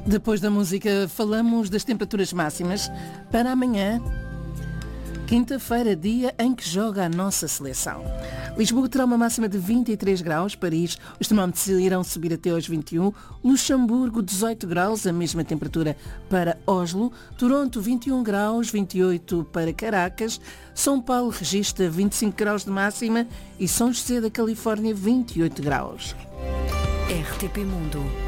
Depois da música, falamos das temperaturas máximas para amanhã, quinta-feira, dia em que joga a nossa seleção. Lisboa terá uma máxima de 23 graus, Paris, os termómetros irão subir até aos 21, Luxemburgo 18 graus, a mesma temperatura para Oslo, Toronto 21 graus, 28 para Caracas, São Paulo registra 25 graus de máxima e São José da Califórnia 28 graus. RTP Mundo.